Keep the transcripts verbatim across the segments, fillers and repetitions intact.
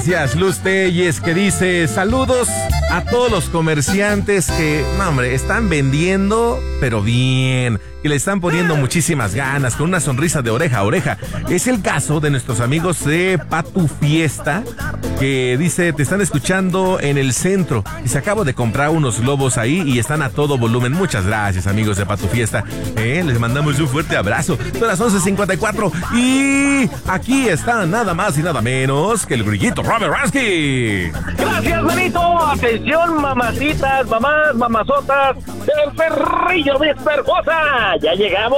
Gracias, Luz Telles, que dice: saludos a todos los comerciantes que, no hombre, están vendiendo, pero bien, que le están poniendo muchísimas ganas, con una sonrisa de oreja a oreja. Es el caso de nuestros amigos de Patu Fiesta, que dice: te están escuchando en el centro. Dice: acabo de comprar unos globos ahí y están a todo volumen. Muchas gracias, amigos de Patu Fiesta. Eh, les mandamos un fuerte abrazo. Son las once cincuenta y cuatro y aquí está nada más y nada menos que el grillito Robert Ransky. Gracias, manito. Atención, mamacitas, mamás, mamazotas del Cerrillo mister Bosa. ¡Ya llegamos!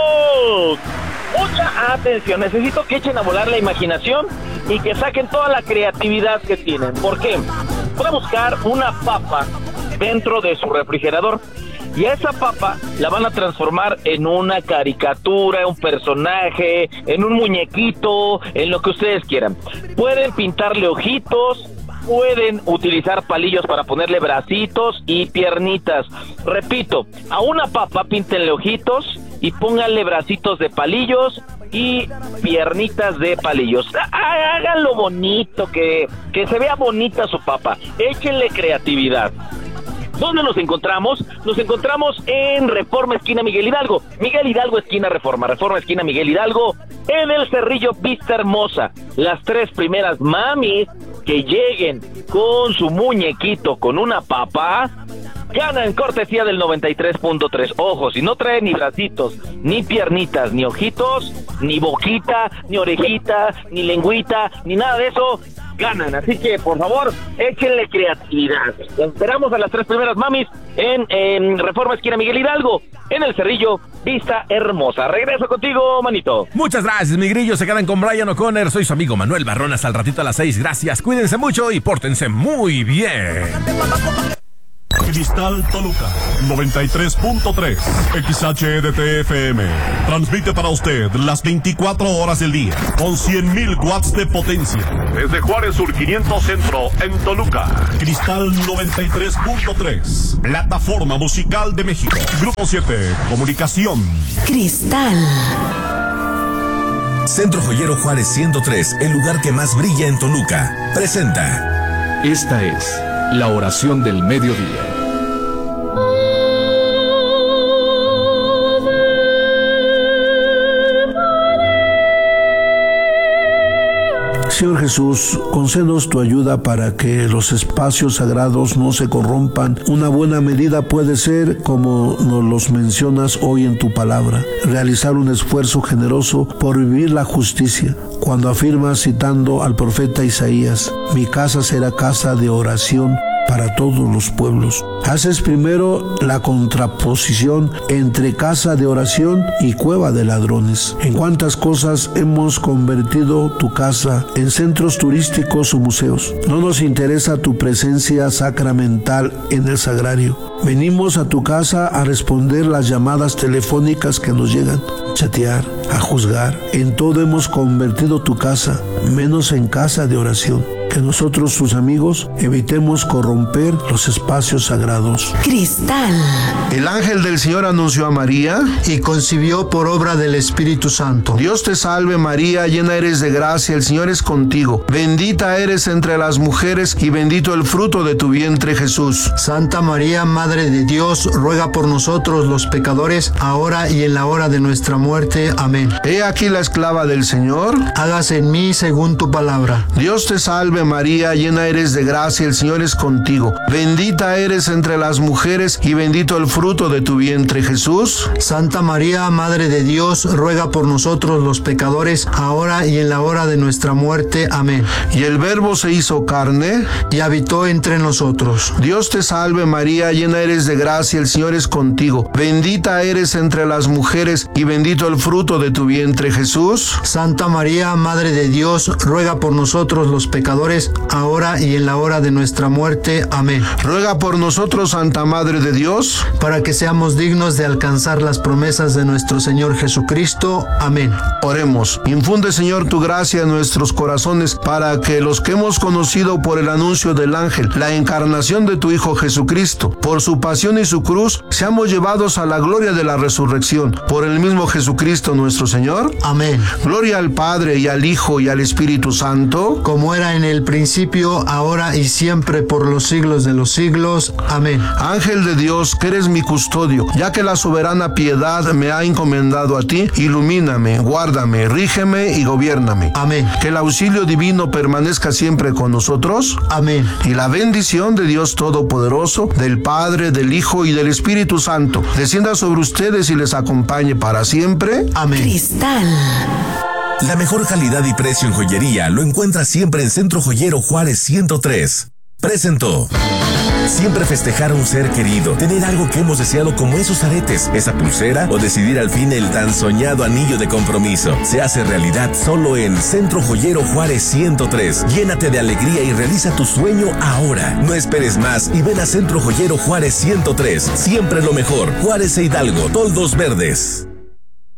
Mucha atención, necesito que echen a volar la imaginación y que saquen toda la creatividad que tienen. ¿Por qué? Voy a buscar una papa dentro de su refrigerador y a esa papa la van a transformar en una caricatura, un personaje, en un muñequito, en lo que ustedes quieran. Pueden pintarle ojitos, pueden utilizar palillos para ponerle bracitos y piernitas. Repito, a una papa píntenle ojitos y pónganle bracitos de palillos y piernitas de palillos. Háganlo bonito, que, que se vea bonita su papa. Échenle creatividad. ¿Dónde nos encontramos? Nos encontramos en Reforma Esquina Miguel Hidalgo. Miguel Hidalgo, esquina Reforma. Reforma Esquina Miguel Hidalgo, en el Cerrillo Vista Hermosa. Las tres primeras mamis que lleguen con su muñequito con una papa ganan cortesía del noventa y tres punto tres. Ojo, si no trae ni bracitos, ni piernitas, ni ojitos, ni boquita, ni orejita, ni lengüita, ni nada de eso, ganan. Así que, por favor, échenle creatividad. Esperamos a las tres primeras mamis en, en Reforma Esquina Miguel Hidalgo, en el Cerrillo Vista Hermosa. Regreso contigo, manito. Muchas gracias, mi grillo. Se quedan con Brian O'Connor. Soy su amigo Manuel Barrón. Hasta el ratito a las seis. Gracias. Cuídense mucho y pórtense muy bien. Cristal Toluca noventa y tres punto tres X H D T F M transmite para usted las veinticuatro horas del día con cien mil watts de potencia desde Juárez Sur quinientos Centro en Toluca. Cristal noventa y tres punto tres, plataforma musical de México. Grupo siete, comunicación. Cristal. Centro Joyero Juárez ciento tres, el lugar que más brilla en Toluca, presenta. Esta es la oración del mediodía. Señor Jesús, concédenos tu ayuda para que los espacios sagrados no se corrompan. Una buena medida puede ser, como nos los mencionas hoy en tu palabra, realizar un esfuerzo generoso por vivir la justicia. Cuando afirmas, citando al profeta Isaías: mi casa será casa de oración para todos los pueblos. Haces primero la contraposición entre casa de oración y cueva de ladrones. ¿En cuántas cosas hemos convertido tu casa en centros turísticos o museos? No nos interesa tu presencia sacramental en el sagrario. Venimos a tu casa a responder las llamadas telefónicas que nos llegan, a chatear, a juzgar. En todo hemos convertido tu casa, menos en casa de oración. Que nosotros, tus amigos, evitemos corromper los espacios sagrados. Cristal. El ángel del Señor anunció a María y concibió por obra del Espíritu Santo. Dios te salve María, llena eres de gracia, el Señor es contigo. Bendita eres entre las mujeres y bendito el fruto de tu vientre, Jesús. Santa María, Madre de Dios, ruega por nosotros los pecadores, ahora y en la hora de nuestra muerte. Amén. He aquí la esclava del Señor. Hágase en mí según tu palabra. Dios te salve María, llena eres de gracia, el Señor es contigo. Bendita eres entre las mujeres y bendito el fruto de tu vientre, Jesús. Santa María, Madre de Dios, ruega por nosotros los pecadores, ahora y en la hora de nuestra muerte. Amén. Y el Verbo se hizo carne y habitó entre nosotros. Dios te salve María, llena eres de gracia, el Señor es contigo. Bendita eres entre las mujeres y bendito el fruto de tu vientre, Jesús. Santa María, Madre de Dios, ruega por nosotros los pecadores, ahora y en la hora de nuestra muerte. Amén. Ruega por nosotros, Santa Madre de Dios, para que seamos dignos de alcanzar las promesas de nuestro Señor Jesucristo. Amén. Oremos. Infunde, Señor, tu gracia en nuestros corazones, para que los que hemos conocido por el anuncio del ángel la encarnación de tu Hijo Jesucristo, por su pasión y su cruz, seamos llevados a la gloria de la resurrección. Por el mismo Jesucristo nuestro Señor. Amén. Gloria al Padre, y al Hijo, y al Espíritu Santo, como era en el el principio, ahora y siempre, por los siglos de los siglos. Amén. Ángel de Dios, que eres mi custodio, ya que la soberana piedad me ha encomendado a ti, ilumíname, guárdame, rígeme y gobiérname. Amén. Que el auxilio divino permanezca siempre con nosotros. Amén. Y la bendición de Dios Todopoderoso, del Padre, del Hijo y del Espíritu Santo, descienda sobre ustedes y les acompañe para siempre. Amén. Cristal. La mejor calidad y precio en joyería lo encuentras siempre en Centro Joyero Juárez ciento tres. Presentó. Siempre festejar a un ser querido, tener algo que hemos deseado como esos aretes, esa pulsera o decidir al fin el tan soñado anillo de compromiso. Se hace realidad solo en Centro Joyero Juárez ciento tres. Llénate de alegría y realiza tu sueño ahora. No esperes más y ven a Centro Joyero Juárez ciento tres. Siempre lo mejor. Juárez e Hidalgo, toldos verdes.